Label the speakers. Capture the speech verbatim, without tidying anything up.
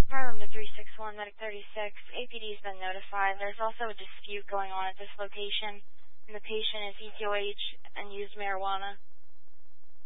Speaker 1: Harlem to three six one, Medic thirty-six. A P D's been notified. There's also a dispute going on at this location, and the patient is E T O H and used marijuana.